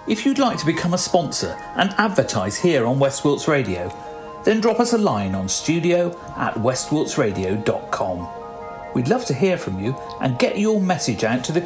If you'd like to become a sponsor and advertise here on West Wilts Radio, then drop us a line on studio@westwiltsradio.com. We'd love to hear from you and get your message out to the